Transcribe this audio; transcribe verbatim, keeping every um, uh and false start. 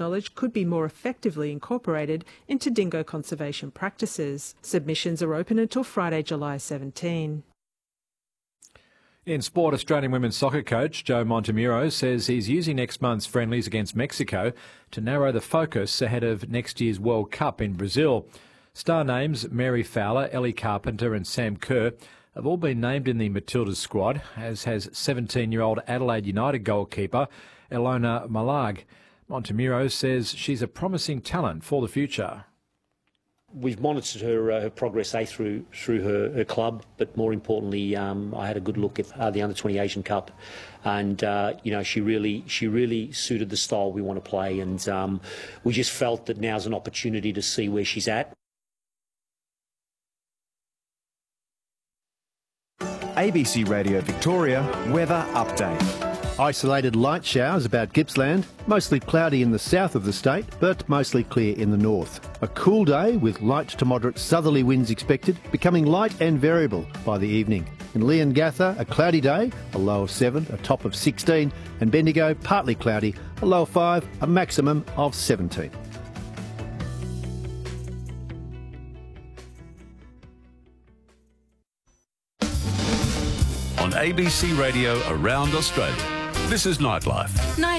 knowledge could be more effectively incorporated into dingo conservation practices. Submissions are open until Friday, July seventeenth. In sport, Australian women's soccer coach Joe Montemuro says he's using next month's friendlies against Mexico to narrow the focus ahead of next year's World Cup in Brazil. Star names Mary Fowler, Ellie Carpenter and Sam Kerr have all been named in the Matildas squad, as has seventeen-year-old Adelaide United goalkeeper Ilona Malag. Montemuro says she's a promising talent for the future. We've monitored her, uh, her progress A through through her, her club, but more importantly, um, I had a good look at uh, the under twenty Asian Cup, and uh, you know she really she really suited the style we want to play, and um, we just felt that now's an opportunity to see where she's at. A B C Radio Victoria weather update. Isolated light showers about Gippsland, mostly cloudy in the south of the state, but mostly clear in the north. A cool day with light to moderate southerly winds expected, becoming light and variable by the evening. In Leongatha, a cloudy day, a low of seven, a top of sixteen, and Bendigo, partly cloudy, a low of five, a maximum of seventeen. On A B C Radio around Australia, this is Nightlife. Night